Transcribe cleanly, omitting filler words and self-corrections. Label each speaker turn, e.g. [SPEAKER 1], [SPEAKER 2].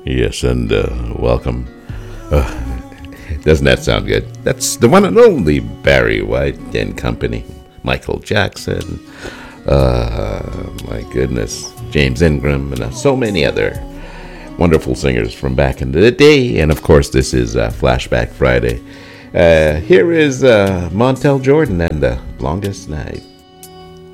[SPEAKER 1] Yes, and welcome. Doesn't that sound good? That's the one and only Barry White and Company. Michael Jackson. My goodness. James Ingram and so many other wonderful singers from back in the day. And of course, this is Flashback Friday. Here is Montel Jordan and The Longest Night.